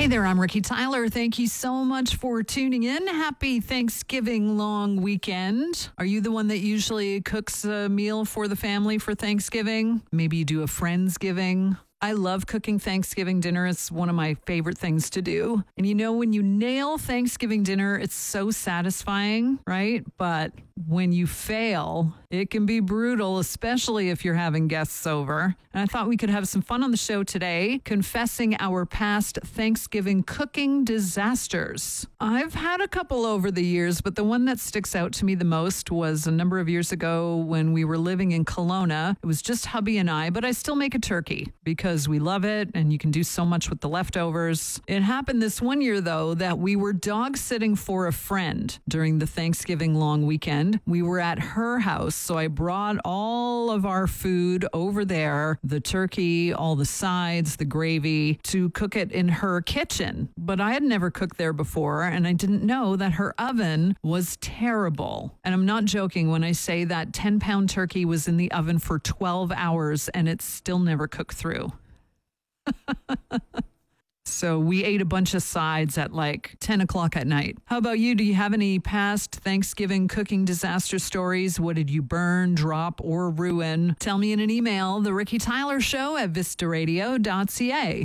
Hey there, I'm Ricky Tyler. Thank you so much for tuning in. Happy Thanksgiving long weekend. Are you the one that usually cooks a meal for the family for Thanksgiving? Maybe you do a Friendsgiving. I love cooking Thanksgiving dinner. It's one of my favorite things to do. And you know, when you nail Thanksgiving dinner, it's so satisfying, right? But when you fail, it can be brutal, especially if you're having guests over. And I thought we could have some fun on the show today, confessing our past Thanksgiving cooking disasters. I've had a couple over the years, but the one that sticks out to me the most was a number of years ago when we were living in Kelowna. It was just hubby and I, but I still make a turkey because we love it and you can do so much with the leftovers. It happened this one year, though, that we were dog sitting for a friend during the Thanksgiving long weekend. We were at her house, so I brought all of our food over there, the turkey, all the sides, the gravy, to cook it in her kitchen. But I had never cooked there before, and I didn't know that her oven was terrible. And I'm not joking when I say that 10-pound turkey was in the oven for 12 hours and it still never cooked through. So we ate a bunch of sides at like 10 o'clock at night. How about you? Do you have any past Thanksgiving cooking disaster stories? What did you burn, drop, or ruin? Tell me in an email, The Ricky Tyler Show at vistaradio.ca.